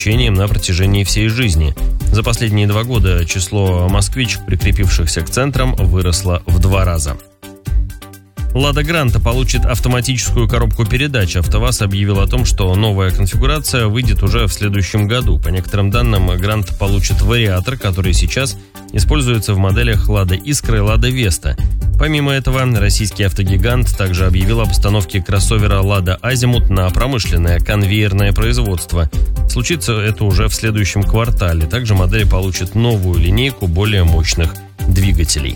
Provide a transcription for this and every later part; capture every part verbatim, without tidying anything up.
исключением на протяжении всей жизни. За последние два года число москвичек, прикрепившихся к центрам, выросло в два раза. «Лада Гранта» получит автоматическую коробку передач. АвтоВАЗ объявил о том, что новая конфигурация выйдет уже в следующем году. По некоторым данным, Гранта получит вариатор, который сейчас используется в моделях «Лада Искра» и «Лада Веста». Помимо этого, российский автогигант также объявил об установке кроссовера «Лада Азимут» на промышленное конвейерное производство. Случится это уже в следующем квартале. Также модель получит новую линейку более мощных двигателей.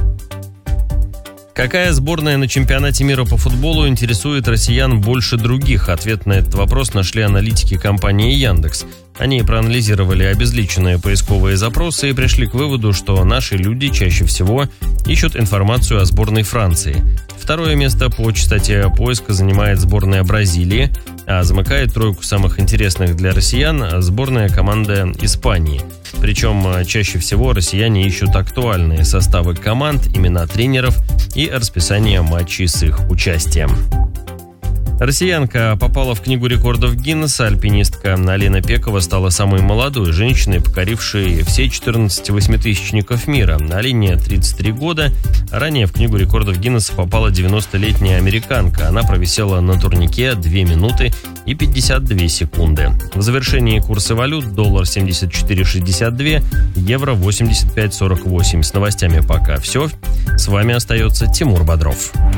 Какая сборная на чемпионате мира по футболу интересует россиян больше других? Ответ на этот вопрос нашли аналитики компании Яндекс. Они проанализировали обезличенные поисковые запросы и пришли к выводу, что наши люди чаще всего ищут информацию о сборной Франции. Второе место по частоте поиска занимает сборная Бразилии, а замыкает тройку самых интересных для россиян сборная команда Испании. Причем чаще всего россияне ищут актуальные составы команд, имена тренеров и расписание матчей с их участием. Россиянка попала в книгу рекордов Гиннесса. Альпинистка Алина Пекова стала самой молодой женщиной, покорившей все четырнадцать восьмитысячников мира. Алине тридцать три года. Ранее в книгу рекордов Гиннесса попала девяностолетняя американка. Она провисела на турнике две минуты и пятьдесят две секунды. В завершении курсы валют: доллар семьдесят четыре шестьдесят два, евро восемьдесят пять сорок восемь. С новостями пока все. С вами остается Тимур Бодров.